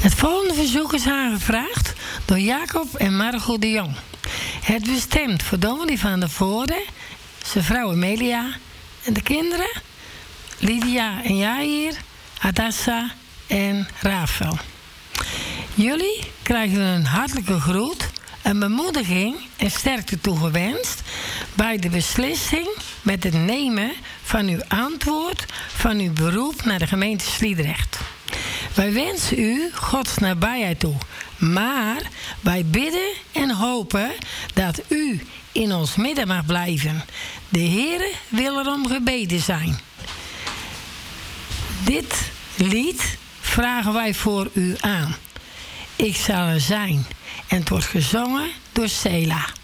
Het volgende verzoek is aangevraagd door Jacob en Margot de Jong. Het bestemd voor Dominee van der Voorde, zijn vrouw Amelia en de kinderen Lydia en Jair, Adassa en Rafael. Jullie krijgen een hartelijke groet, een bemoediging en sterkte toegewenst bij de beslissing met het nemen van uw antwoord van uw beroep naar de gemeente Sliedrecht. Wij wensen u Gods nabijheid toe, maar wij bidden en hopen dat u in ons midden mag blijven. De Heere wil erom gebeden zijn. Dit lied vragen wij voor u aan. Ik zal er zijn. En het wordt gezongen door Sela.